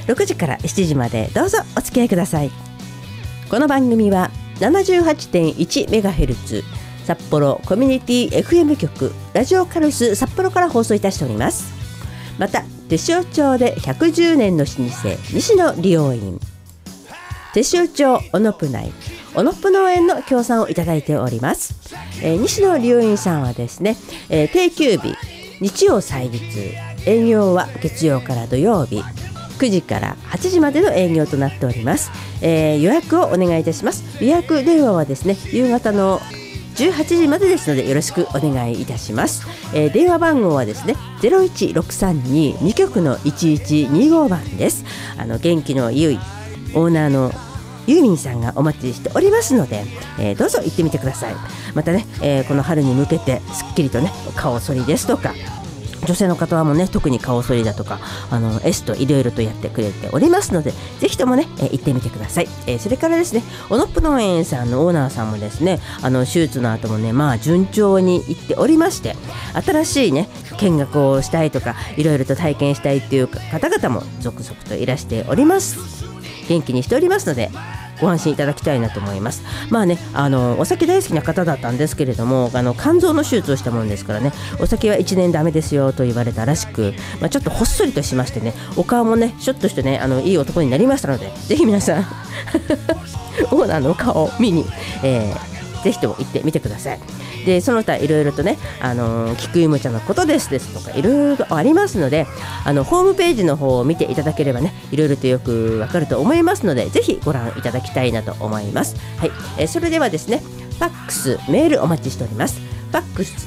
6時から7時までどうぞお付き合いください。この番組は 78.1MHz 札幌コミュニティ FM 局ラジオカルス札幌から放送いたしております。また手塩町で110年の老舗西野理容院、手塩町小野プ内小野プ農園の協賛をいただいております。西野理容院さんはですね、定休日日曜祭日、営業は月曜から土曜日9時から8時までの営業となっております。予約をお願いいたします。予約電話はですね夕方の18時までですのでよろしくお願いいたします。電話番号はですね 01632 局の1125番です。元気のゆいオーナーのユーミンさんがお待ちしておりますので、どうぞ行ってみてください。またね、この春に向けてすっきりとね顔剃りですとか、女性の方はもうね特に顔剃りだとかエストいろいろとやってくれておりますので、ぜひともね、行ってみてください。それからですねオノップ農園さんのオーナーさんもですね手術の後もね順調にいっておりまして、新しいね見学をしたいとかいろいろと体験したいっていう方々も続々といらしております。元気にしておりますのでご安心いただきたいなと思います。お酒大好きな方だったんですけれども、肝臓の手術をしたものですからね、お酒は1年ダメですよと言われたらしく、ちょっとほっそりとしましてね、お顔もねシュッとしてねいい男になりましたので、ぜひ皆さんオーナーのお顔を見に、ぜひとも行ってみてください。でその他いろいろとね、菊芋茶のことですとかいろいろありますので、ホームページの方を見ていただければねいろいろとよくわかると思いますので、ぜひご覧いただきたいなと思います。はい、それではですねファックスメールお待ちしております。ファックス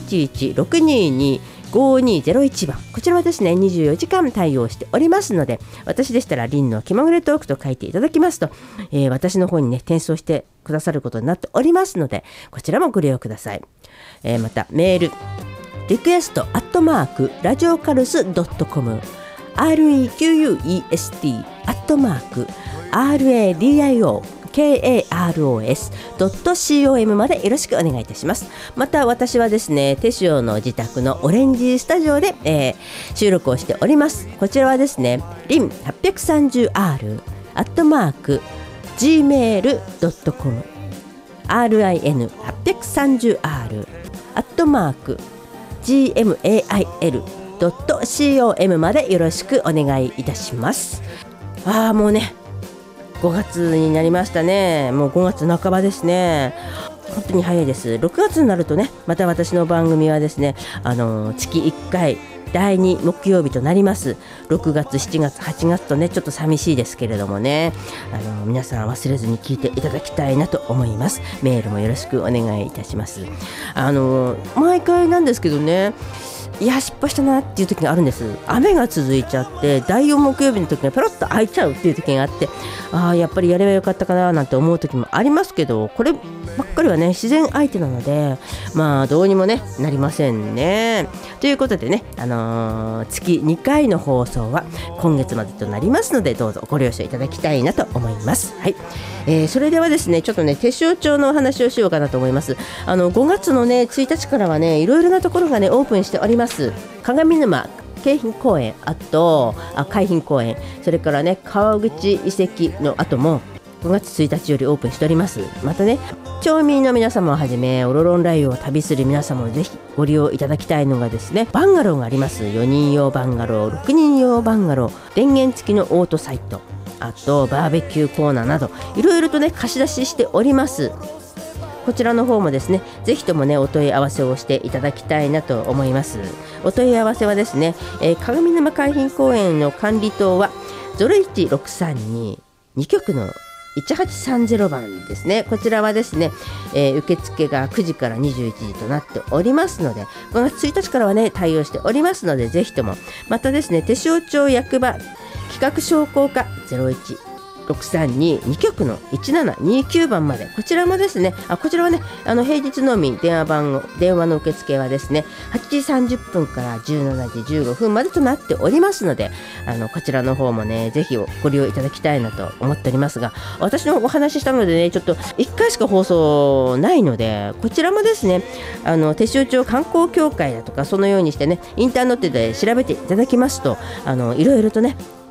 011-622-5201 番、こちらはですね24時間対応しておりますので、私でしたらリンの気まぐれトークと書いていただきますと、私の方にね転送してくださることになっておりますので、こちらもご利用ください。またメールリクエストラジオカルス .com request RADIOKAROS.com までよろしくお願いいたします。また私はですね手塩の自宅のオレンジスタジオで、収録をしております。こちらはですねリン 830R @gmail.com RIN830R @gmail.com までよろしくお願いいたします。もうね5月になりましたね。もう5月半ばですね。本当に早いです。6月になるとねまた私の番組はですね月1回第2木曜日となります。6月7月8月とねちょっと寂しいですけれどもね、皆さん忘れずに聞いていただきたいなと思います。メールもよろしくお願いいたします。毎回なんですけどね、いや失敗したなっていう時があるんです。雨が続いちゃって第4木曜日の時にペロッと開いちゃうっていう時があって、やっぱりやればよかったかななんて思う時もありますけど、こればっかりはね自然相手なのでどうにもねなりませんね。ということでね、月2回の放送は今月までとなりますので、どうぞご了承いただきたいなと思います。はい、それではですねちょっとね手塩町のお話をしようかなと思います。5月のね1日からはねいろいろなところがねオープンしております。鏡沼京浜公園、あと海浜公園、それからね川口遺跡の後も5月1日よりオープンしております。またね町民の皆様をはじめオロロンライオを旅する皆様もぜひご利用いただきたいのがですね、バンガローがあります。4人用バンガロー、6人用バンガロー、電源付きのオートサイト、あとバーベキューコーナーなどいろいろとね貸し出ししております。こちらの方もですねぜひともねお問い合わせをしていただきたいなと思います。お問い合わせはですね、鏡沼海浜公園の管理棟は 01632 2局の1830番ですね。こちらはですね、受付が9時から21時となっておりますので、5月1日からはね対応しておりますので、ぜひとも。またですね手塩町役場企画商工課01632 局の1729番まで、こちらもですねこちらはね平日のみ電話の受付はですね8時30分から17時15分までとなっておりますので、こちらの方もねぜひご利用いただきたいなと思っておりますが、私のお話ししたのでねちょっと1回しか放送ないので、こちらもですね手塩町観光協会だとかそのようにしてねインターネットで調べていただきますといろいろとね